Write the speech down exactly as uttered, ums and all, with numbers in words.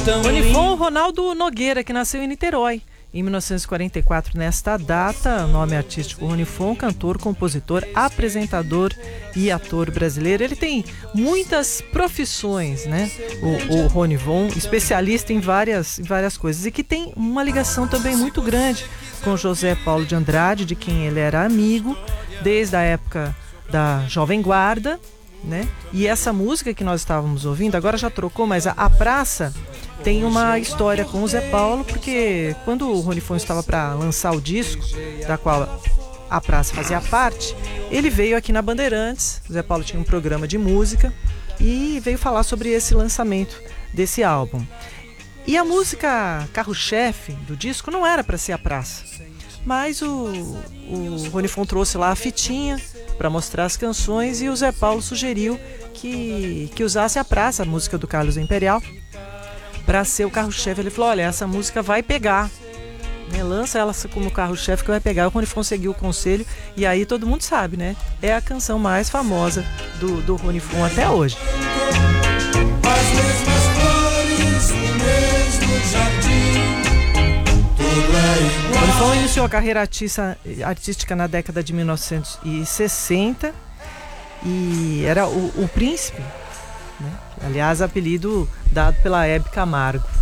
Ronifon Ronaldo Nogueira, que nasceu em Niterói em mil novecentos e quarenta e quatro. Nesta data, nome artístico Ronifon, cantor, compositor, apresentador e ator brasileiro. Ele tem muitas profissões, né? O, o Ronifon, especialista em várias, em várias coisas, e que tem uma ligação também muito grande com José Paulo de Andrade, de quem ele era amigo desde a época da Jovem Guarda, né? E essa música que nós estávamos ouvindo, agora já trocou, mas a, a Praça tem uma história com o Zé Paulo, porque quando o Ronifon estava para lançar o disco, da qual a Praça fazia parte, ele veio aqui na Bandeirantes. O Zé Paulo tinha um programa de música e veio falar sobre esse lançamento desse álbum. E a música carro-chefe do disco não era para ser a Praça, mas o, o Ronifon trouxe lá a fitinha para mostrar as canções e o Zé Paulo sugeriu que, que usasse a Praça, a música do Carlos Imperial, para ser o carro-chefe. Ele falou: olha, essa música vai pegar, né? Lança ela como carro-chefe que vai pegar. O Ronifon seguiu o conselho e aí todo mundo sabe, né? É a canção mais famosa do, do Ronifon até hoje. As mesmas flores no mesmo jardim, tudo é igual. O Ronifon iniciou a carreira artista, artística na década de mil novecentos e sessenta e era o, o Príncipe, né? Aliás, apelido dado pela Hebe Camargo.